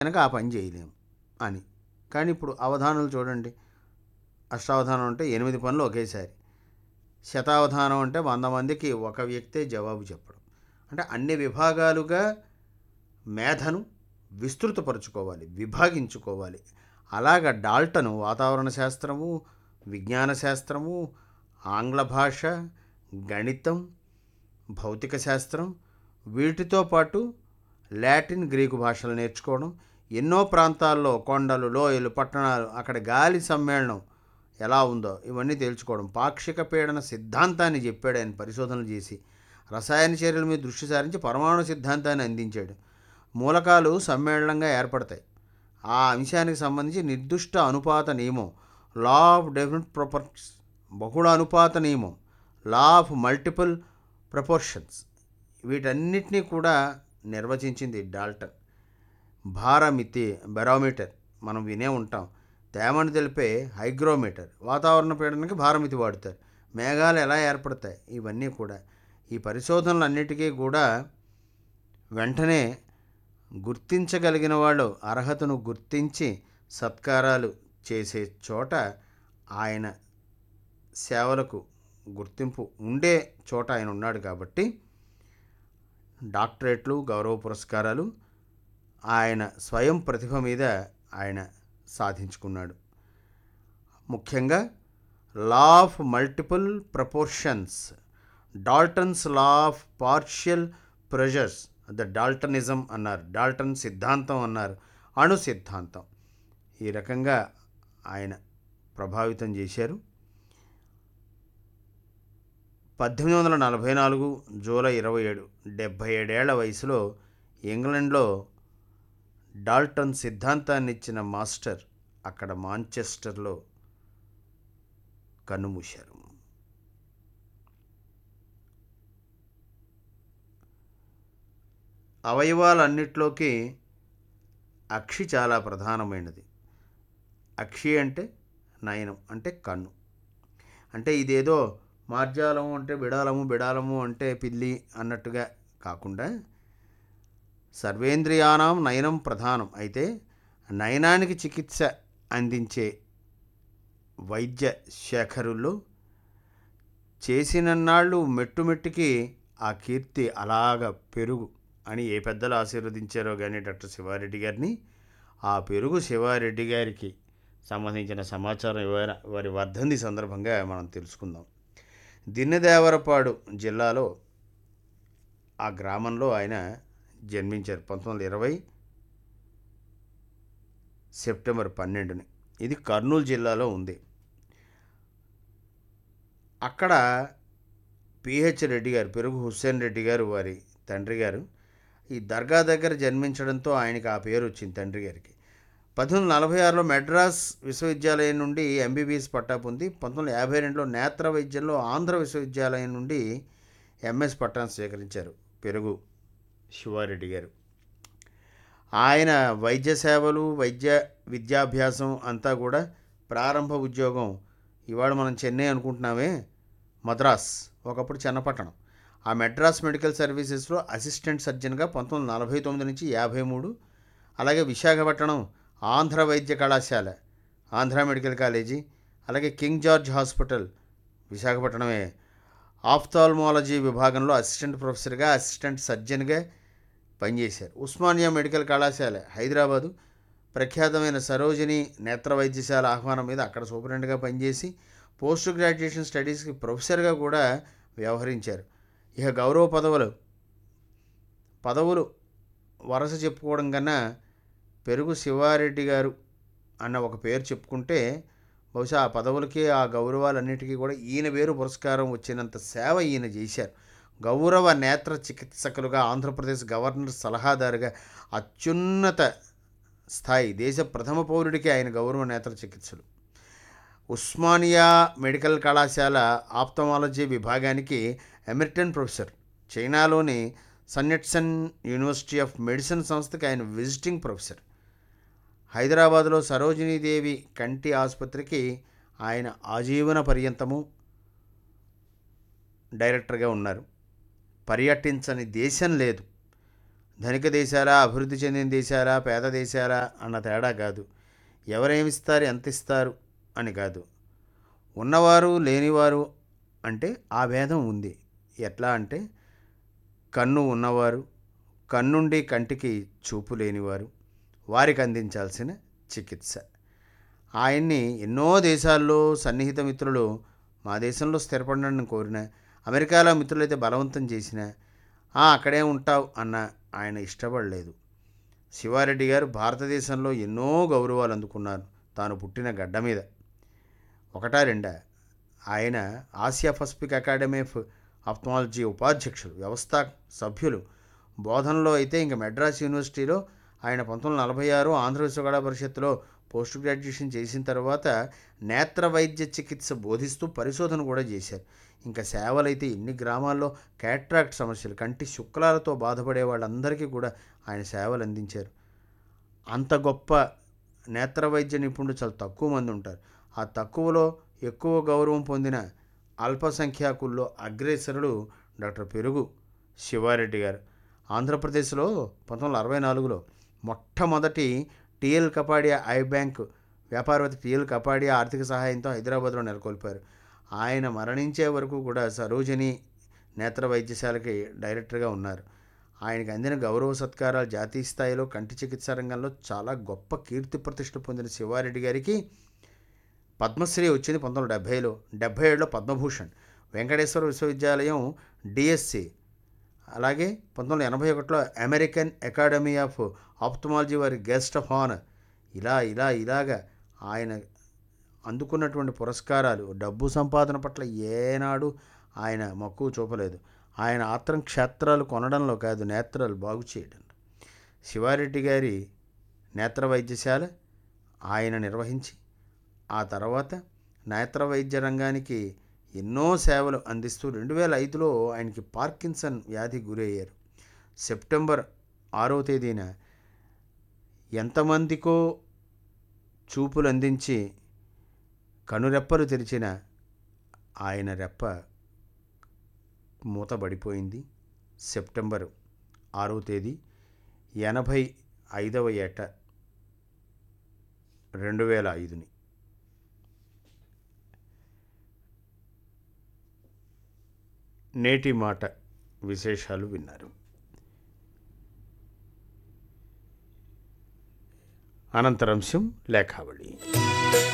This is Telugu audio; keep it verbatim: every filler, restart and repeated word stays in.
కనుక ఆ పని చేయలేము అని. కానీ ఇప్పుడు అవధానులు చూడండి, అష్టావధానం అంటే ఎనిమిది పనులు ఒకేసారి, శతావధానం అంటే వంద మందికి ఒక వ్యక్తే జవాబు చెప్పడం. అంటే అన్ని విభాగాలుగా మేధను విస్తృతపరుచుకోవాలి, విభాగించుకోవాలి. అలాగ డాల్టను వాతావరణ శాస్త్రము, విజ్ఞాన శాస్త్రము, ఆంగ్ల భాష, గణితం, భౌతిక శాస్త్రం, వీటితో పాటు లాటిన్, గ్రీకు భాషలు నేర్చుకోవడం, ఎన్నో ప్రాంతాల్లో కొండలు, లోయలు, పట్టణాలు, అక్కడ గాలి సమ్మేళనం ఎలా ఉందో ఇవన్నీ తేల్చుకోవడం, పాక్షిక పీడన సిద్ధాంతాన్ని చెప్పాడు ఆయన పరిశోధనలు చేసి, రసాయన చర్యల మీద దృష్టి సారించి పరమాణు సిద్ధాంతాన్ని అందించాడు. మూలకాలు సమ్మేళనంగా ఏర్పడతాయి, ఆ అంశానికి సంబంధించి నిర్దిష్ట అనుపాత నియమం, లా ఆఫ్ డెఫినెట్ ప్రాపర్టీస్, బహుళ అనుపాత నియమం, లా ఆఫ్ మల్టిపుల్ ప్రపోర్షన్స్, వీటన్నిటినీ కూడా నిర్వచించింది డాల్టన్. భారమితి, బెరోమీటర్ మనం వినే ఉంటాం, తేమను తెలిపే హైగ్రోమీటర్, వాతావరణ పీడనకి భారమితి వాడుతారు, మేఘాలు ఎలా ఏర్పడతాయి, ఇవన్నీ కూడా ఈ పరిశోధనలన్నిటికీ కూడా వెంటనే గుర్తించగలిగిన వాళ్ళు అర్హతను గుర్తించి సత్కారాలు చేసే చోట, ఆయన సేవలకు గుర్తింపు ఉండే చోట ఆయన ఉన్నాడు కాబట్టి డాక్టరేట్లు, గౌరవ పురస్కారాలు ఆయన స్వయం ప్రతిభ మీద ఆయన సాధించుకున్నాడు. ముఖ్యంగా law of multiple proportions, Dalton's law of partial pressures, the డాల్టనిజం అన్నారు, డాల్టన్ సిద్ధాంతం అన్నారు, అణు సిద్ధాంతం, ఈ రకంగా ఆయన ప్రభావితం చేశారు. పద్దెనిమిది వందల నలభై నాలుగు జూలై ఇరవై ఏడు డెబ్భై ఏడేళ్ల వయసులో ఇంగ్లండ్లో డాల్టన్ సిద్ధాంతాన్ని ఇచ్చిన మాస్టర్ అక్కడ మాంచెస్టర్లో కన్నుమూశారు. అవయవాలన్నిట్లోకి అక్షి చాలా ప్రధానమైనది. అక్షి అంటే నయనం, అంటే కన్ను. అంటే ఇదేదో మార్జాలము అంటే బిడాలము, బిడాలము అంటే పిల్లి అన్నట్టుగా కాకుండా సర్వేంద్రియానాం నయనం ప్రధానం. అయితే నయనానికి చికిత్స అందించే వైద్య శేఖరుల్లో చేసినన్నాళ్ళు మెట్టుమెట్టుకి ఆ కీర్తి అలాగ పెరుగు అని ఏ పెద్దలు ఆశీర్వదించారో కానీ డాక్టర్ శివారెడ్డి గారిని, ఆ పెరుగు శివారెడ్డి గారికి సంబంధించిన సమాచారం ఇవాళ వారి వర్ధంతి సందర్భంగా మనం తెలుసుకుందాం. దిన్నెదేవరపాడు జిల్లాలో ఆ గ్రామంలో ఆయన జన్మించారు పంతొమ్మిది వందల ఇరవై సెప్టెంబర్ పన్నెండుని. ఇది కర్నూలు జిల్లాలో ఉంది. అక్కడ పిహెచ్ రెడ్డి గారు, పెరుగు హుస్సేన్ రెడ్డి గారు వారి తండ్రి గారు ఈ దర్గా దగ్గర జన్మించడంతో ఆయనకి ఆ పేరు వచ్చింది తండ్రి గారికి. పద్దెనిమిది వందల నలభై ఆరులో మెడ్రాస్ విశ్వవిద్యాలయం నుండి ఎంబీబీఎస్ పట్టా పొంది పంతొమ్మిది వందల యాభై రెండులో నేత్ర వైద్యంలో ఆంధ్ర విశ్వవిద్యాలయం నుండి ఎంఎస్ పట్టాను స్వీకరించారు పెరుగు శివారెడ్డి గారు. ఆయన వైద్య సేవలు, వైద్య విద్యాభ్యాసం అంతా కూడా ప్రారంభ ఉద్యోగం ఇవాళ మనం చెన్నై అనుకుంటున్నామే, మద్రాస్, ఒకప్పుడు చెన్నపట్టణం. ఆ మెడ్రాస్ మెడికల్ సర్వీసెస్లో అసిస్టెంట్ సర్జన్గా పంతొమ్మిది వందల నలభై తొమ్మిది నుంచి యాభై మూడు, అలాగే విశాఖపట్నం ఆంధ్ర వైద్య కళాశాల, ఆంధ్ర మెడికల్ కాలేజీ, అలాగే కింగ్ జార్జ్ హాస్పిటల్ విశాఖపట్నమే ఆఫ్థాల్మాలజీ విభాగంలో అసిస్టెంట్ ప్రొఫెసర్గా, అసిస్టెంట్ సర్జన్గా పనిచేశారు. ఉస్మానియా మెడికల్ కళాశాల హైదరాబాదు, ప్రఖ్యాతమైన సరోజిని నేత్ర వైద్యశాల ఆహ్వానం మీద అక్కడ సూపరింటెండెంట్గా పనిచేసి పోస్ట్ గ్రాడ్యుయేషన్ స్టడీస్కి ప్రొఫెసర్గా కూడా వ్యవహరించారు. ఇక గౌరవ పదవులు పదవులు వరుస చెప్పుకోవడం కన్నా పెరుగు శివారెడ్డి గారు అన్న ఒక పేరు చెప్పుకుంటే బహుశా ఆ పదవులకి, ఆ గౌరవాలన్నిటికీ కూడా ఈయన పేరు పురస్కారం వచ్చినంత సేవ ఈయన చేశారు. గౌరవ నేత్ర చికిత్సకులుగా, ఆంధ్రప్రదేశ్ గవర్నర్ సలహాదారుగా అత్యున్నత స్థాయి, దేశ ప్రథమ పౌరుడికి ఆయన గౌరవ నేత్ర చికిత్సలు. ఉస్మానియా మెడికల్ కళాశాల ఆప్థమాలజీ విభాగానికి ఎమెరిటన్ ప్రొఫెసర్. చైనాలోని సన్యట్సన్ యూనివర్సిటీ ఆఫ్ మెడిసిన్ సంస్థకి ఆయన విజిటింగ్ ప్రొఫెసర్. హైదరాబాద్లో సరోజినీదేవి కంటి ఆసుపత్రికి ఆయన ఆజీవన పర్యంతము డైరెక్టర్గా ఉన్నారు. పర్యటించని దేశం లేదు. ధనిక దేశాలా, అభివృద్ధి చెందిన దేశాలా, పేద దేశాలా అన్న తేడా కాదు. ఎవరేమిస్తారు, ఎంత ఇస్తారు అని కాదు. ఉన్నవారు లేనివారు అంటే ఆ భేదం ఉంది. ఎట్లా అంటే కన్ను ఉన్నవారు, కన్నుండి కంటికి చూపు లేనివారు, వారికి అందించాల్సిన చికిత్స. ఆయన్ని ఎన్నో దేశాల్లో సన్నిహిత మిత్రులు మా దేశంలో స్థిరపడనని కోరిన, అమెరికాలో మిత్రులైతే బలవంతం చేసిన, అక్కడే ఉంటావు అన్న ఆయన ఇష్టపడలేదు. శివారెడ్డి గారు భారతదేశంలో ఎన్నో గౌరవాలు అందుకున్నారు తాను పుట్టిన గడ్డ మీద. ఒకటా రెండా, ఆయన Asia Pacific academy of ophthalmology ఉపాధ్యక్షులు, వ్యవస్థా సభ్యులు. బోధనలో అయితే ఇంక మెడ్రాస్ యూనివర్సిటీలో ఆయన పంతొమ్మిది వందల నలభై ఆరు ఆంధ్ర విశ్వవిద్యాలయ పరిషత్తులో పోస్ట్ గ్రాడ్యుయేషన్ చేసిన తర్వాత నేత్ర వైద్య చికిత్స బోధిస్తూ పరిశోధన కూడా చేశారు. ఇంకా సేవలైతే ఎన్ని గ్రామాల్లో క్యాట్రాక్ట్ సమస్యలు, కంటి శుక్లాలతో బాధపడే వాళ్ళందరికీ కూడా ఆయన సేవలు అందించారు. అంత గొప్ప నేత్ర వైద్య నిపుణులు చాలా తక్కువ మంది ఉంటారు. ఆ తక్కువలో ఎక్కువ గౌరవం పొందిన అల్పసంఖ్యాకుల్లో అగ్రేసరుడు డాక్టర్ పెరుగు శివారెడ్డి గారు. ఆంధ్రప్రదేశ్లో పంతొమ్మిది వందల అరవై నాలుగులో మొట్టమొదటి టిఎల్ కపాడియా ఐ బ్యాంక్ వ్యాపారవేత్త టిఎల్ కపాడియా ఆర్థిక సహాయంతో హైదరాబాద్లో నెలకొల్పారు. ఆయన మరణించే వరకు కూడా సరోజిని నేత్ర వైద్యశాలకి డైరెక్టర్గా ఉన్నారు. ఆయనకు అందిన గౌరవ సత్కారాలు జాతీయ స్థాయిలో కంటి చికిత్సా రంగంలో చాలా గొప్ప కీర్తి ప్రతిష్ఠ పొందిన శివారెడ్డి గారికి పద్మశ్రీ వచ్చింది పంతొమ్మిది వందల డెబ్భైలో. డెబ్భై ఏడులో పద్మభూషణ్, వెంకటేశ్వర విశ్వవిద్యాలయం డిఎస్సి, అలాగే పంతొమ్మిది వందల ఎనభై ఒకటిలో అమెరికన్ అకాడమీ ఆఫ్ ఆప్థమాలజీ వారి గెస్ట్ ఆఫ్ హానర్. ఇలా ఇలా ఇలాగా ఆయన అందుకున్నటువంటి పురస్కారాలు, డబ్బు సంపాదన పట్ల ఏనాడు ఆయన మక్కువ చూపలేదు. ఆయన ఆత్రం క్షేత్రాలు కొనడంలో కాదు, నేత్రాలు బాగు చేయడం. శివారెడ్డి గారి నేత్ర వైద్యశాల ఆయన నిర్వహించి ఆ తర్వాత నేత్ర వైద్య రంగానికి ఎన్నో సేవలు అందిస్తూ రెండు వేల ఐదులో ఆయనకి పార్కిన్సన్ వ్యాధి గురయ్యారు. సెప్టెంబర్ ఆరవ తేదీన ఎంతమందికో చూపులు అందించి కనురెప్పలు తెరిచిన ఆయన రెప్ప మూతబడిపోయింది. సెప్టెంబర్ ఆరవ తేదీ ఎనభై ఐదవ ఏట రెండు వేల ఐదుని. నేటి మాట విశేషాలు విన్నారు. అనంతరంశం లేఖావళి.